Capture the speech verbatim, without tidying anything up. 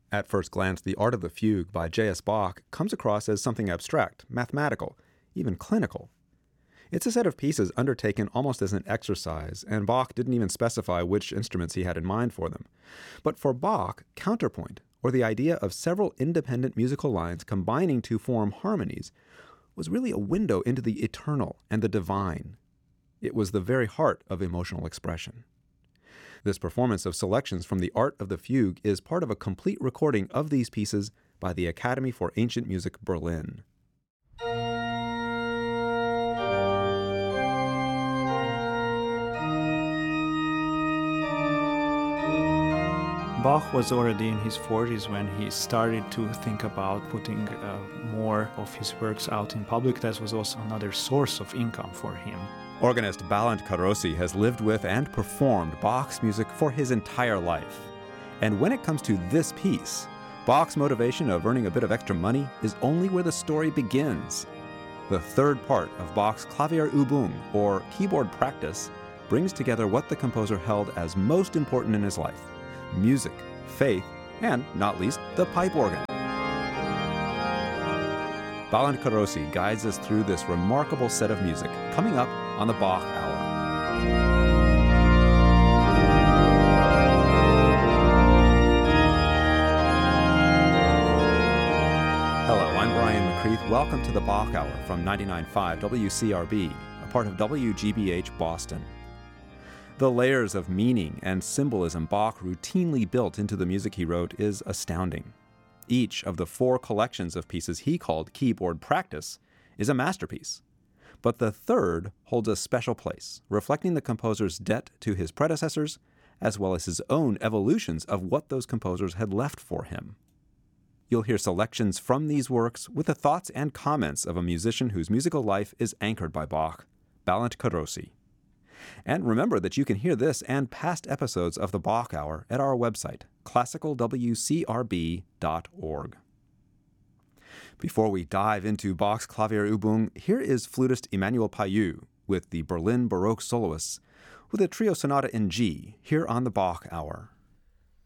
At first glance, the Art of the Fugue by J S. Bach comes across as something abstract, mathematical, even clinical. It's a set of pieces undertaken almost as an exercise, and Bach didn't even specify which instruments he had in mind for them. But for Bach, counterpoint, or the idea of several independent musical lines combining to form harmonies, was really a window into the eternal and the divine. It was the very heart of emotional expression. This performance of selections from the Art of the Fugue is part of a complete recording of these pieces by the Academy for Ancient Music Berlin. Bach was already in his forties when he started to think about putting uh, more of his works out in public. That was also another source of income for him. Organist Balint Karossi has lived with and performed Bach's music for his entire life. And when it comes to this piece, Bach's motivation of earning a bit of extra money is only where the story begins. The third part of Bach's Klavierübung, or keyboard practice, brings together what the composer held as most important in his life: music, faith, and, not least, the pipe organ. Balint Karossi guides us through this remarkable set of music, coming up on the Bach Hour. Hello, I'm Brian McCreath. Welcome to the Bach Hour from ninety-nine point five W C R B, a part of W G B H Boston. The layers of meaning and symbolism Bach routinely built into the music he wrote is astounding. Each of the four collections of pieces he called Keyboard Practice is a masterpiece. But the third holds a special place, reflecting the composer's debt to his predecessors, as well as his own evolutions of what those composers had left for him. You'll hear selections from these works with the thoughts and comments of a musician whose musical life is anchored by Bach, Balint Karossi. And remember that you can hear this and past episodes of the Bach Hour at our website, classical w c r b dot org. Before we dive into Bach's Klavierübung, here is flutist Emmanuel Payut with the Berlin Baroque soloists with a trio sonata in G here on the Bach Hour.